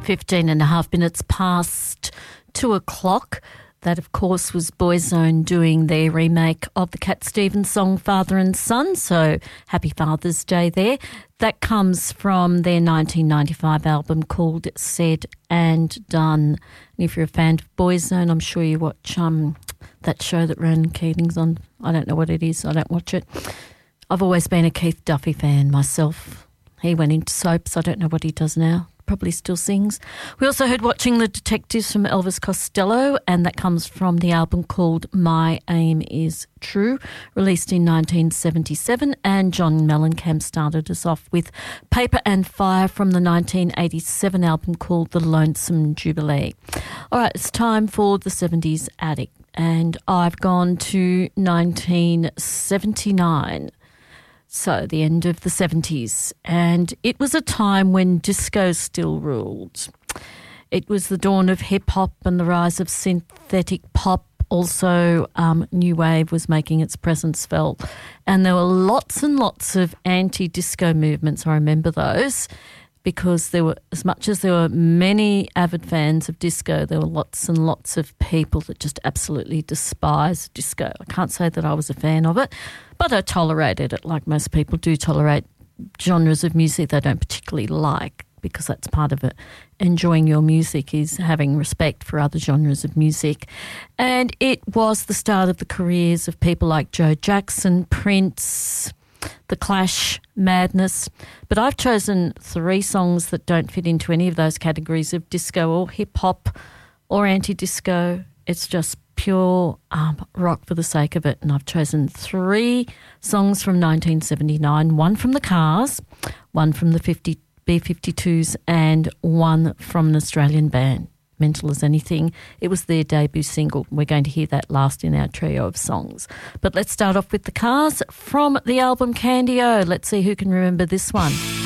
15 and a half minutes past 2 o'clock. That, of course, was Boyzone doing their remake of the Cat Stevens song Father and Son, so happy Father's Day there. That comes from their 1995 album called Said and Done. And if you're a fan of Boyzone, I'm sure you watch that show that Ronan Keating's on. I don't know what it is. I don't watch it. I've always been a Keith Duffy fan myself. He went into soaps. I don't know what he does now. Probably still sings. We also heard Watching the Detectives from Elvis Costello, and that comes from the album called My Aim Is True, released in 1977. And John Mellencamp started us off with Paper and Fire from the 1987 album called The Lonesome Jubilee. All right, it's time for the 70s Attic, and I've gone to 1979. So the end of the 70s, and it was a time when disco still ruled. It was the dawn of hip-hop and the rise of synthetic pop. Also, New Wave was making its presence felt, and there were lots and lots of anti-disco movements. I remember those because there were, as much as there were many avid fans of disco, there were lots and lots of people that just absolutely despised disco. I can't say that I was a fan of it, but I tolerated it like most people do tolerate genres of music they don't particularly like, because that's part of it. Enjoying your music is having respect for other genres of music. And it was the start of the careers of people like Joe Jackson, Prince, The Clash, Madness. But I've chosen 3 songs that don't fit into any of those categories of disco or hip-hop or anti-disco. It's just pure rock for the sake of it. And I've chosen 3 songs from 1979, one from the Cars, one from the B-52s, and one from an Australian band, Mental as Anything. It was their debut single. We're going to hear that last in our trio of songs. But let's start off with the Cars from the album Candy-O. Let's see who can remember this one.